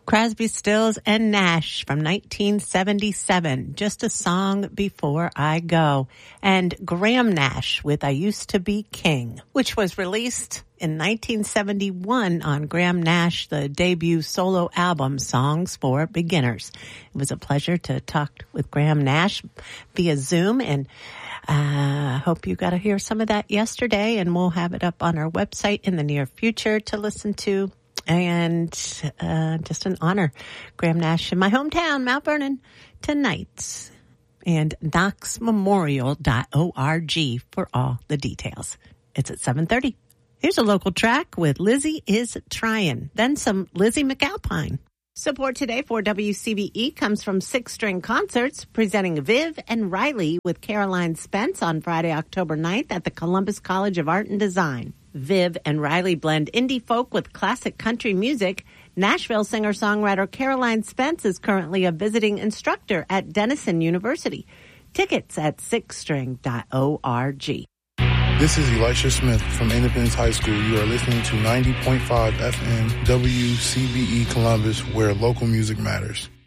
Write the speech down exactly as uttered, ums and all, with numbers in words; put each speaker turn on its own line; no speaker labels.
Crosby, Stills, and Nash from nineteen seventy-seven, Just a Song Before I Go, and Graham Nash with I Used to Be King, which was released in nineteen seventy-one on Graham Nash, the debut solo album, Songs for Beginners. It was a pleasure to talk with Graham Nash via Zoom, and I uh, hope you got to hear some of that yesterday, and we'll have it up on our website in the near future to listen to. And uh, just an honor. Graham Nash in my hometown, Mount Vernon, tonight. And knox memorial dot org for all the details. It's at seven thirty. Here's a local track with Lizzie Is Trying. Then some Lizzie McAlpine. Support today for W C B E comes from Six String Concerts, presenting Viv and Riley with Caroline Spence on Friday, October ninth at the Columbus College of Art and Design. Viv and Riley blend indie folk with classic country music. Nashville singer-songwriter Caroline Spence is currently a visiting instructor at Denison University. Tickets at six string dot org.
This is Elisha Smith from Independence High School. You are listening to ninety point five F M W C B E Columbus, where local music matters.